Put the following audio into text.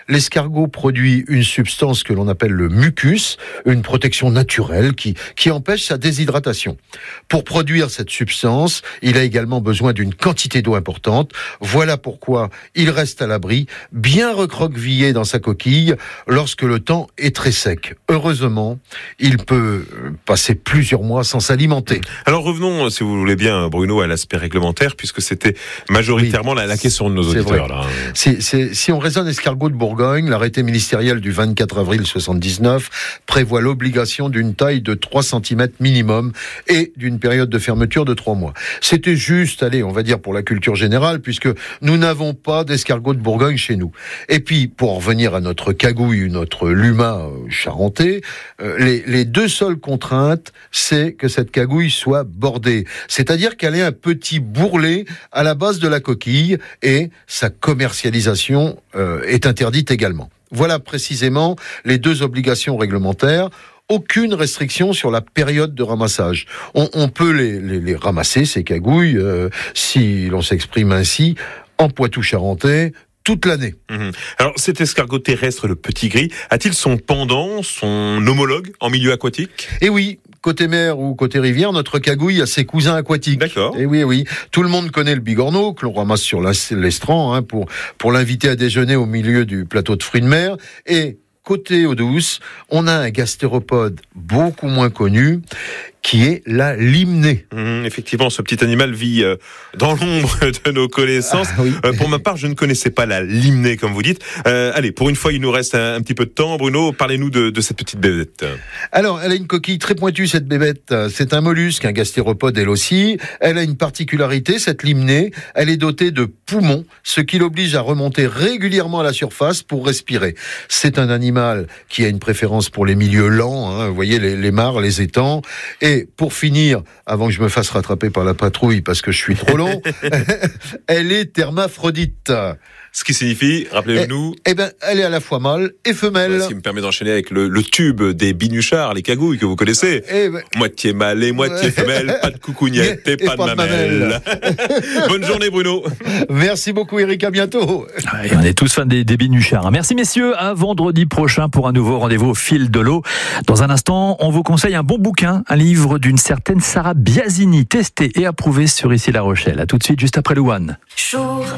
l'escargot produit une substance que l'on appelle le mucus, une protection naturelle qui empêche sa déshydratation. Pour produire cette substance, il a également besoin d'une quantité d'eau importante. Voilà pourquoi il reste à l'abri, bien recroquevillé dans sa coquille, lorsque le temps est très sec. Heureusement, il peut passer plusieurs mois sans s'alimenter. Alors revenons, si vous voulez bien, Bruno, à l'aspect réglementaire, puisque c'était majoritairement la question de nos auditeurs. Là. Si on raisonne escargot de Bourgogne, l'arrêté ministériel du 24 avril 79 prévoit l'obligation d'une taille de 3 cm minimum et d'une période de fermeture de 3 mois. C'était juste, on va dire pour la culture générale, puisque nous n'avons pas d'escargot de Bourgogne chez nous. Et puis, pour revenir à notre cagouille, notre luma charentais, les deux seules contraintes, c'est que cette cagouille soit bordée. C'est-à-dire qu'elle ait un petit bourrelet à la base de la coquille et sa commercialisation est interdite également. Voilà précisément les deux obligations réglementaires. Aucune restriction sur la période de ramassage. On peut les ramasser, ces cagouilles, si l'on s'exprime ainsi, en Poitou-Charentais, toute l'année. Alors, cet escargot terrestre, le petit gris, a-t-il son pendant, son homologue en milieu aquatique ? Eh oui, côté mer ou côté rivière, notre cagouille a ses cousins aquatiques. D'accord. Eh oui. Tout le monde connaît le bigorneau, que l'on ramasse sur l'estran, pour l'inviter à déjeuner au milieu du plateau de fruits de mer. Et côté eau douce, on a un gastéropode beaucoup moins connu, qui est la limnée. Effectivement, ce petit animal vit dans l'ombre de nos connaissances. Oui. Pour ma part, je ne connaissais pas la limnée, comme vous dites. Allez, pour une fois, il nous reste un petit peu de temps. Bruno, parlez-nous de cette petite bébête. Alors, elle a une coquille très pointue, cette bébête. C'est un mollusque, un gastéropode, elle aussi. Elle a une particularité, cette limnée. Elle est dotée de poumons, ce qui l'oblige à remonter régulièrement à la surface pour respirer. C'est un animal qui a une préférence pour les milieux lents, vous voyez, les mares, les étangs. Et pour finir, avant que je me fasse rattraper par la patrouille parce que je suis trop long, elle est hermaphrodite. Ce qui signifie, rappelez-nous... Elle est à la fois mâle et femelle. Voilà, ce qui me permet d'enchaîner avec le tube des binuchards, les cagouilles que vous connaissez. Moitié mâle et moitié femelle, pas de coucougnette et pas de mamelle. Bonne journée, Bruno. Merci beaucoup, Eric, à bientôt. Et on est tous fans des binuchards. Merci, messieurs. À vendredi prochain pour un nouveau rendez-vous au fil de l'eau. Dans un instant, on vous conseille un bon bouquin, un livre d'une certaine Sarah Biasini, testé et approuvé sur Issy La Rochelle. À tout de suite, juste après le One.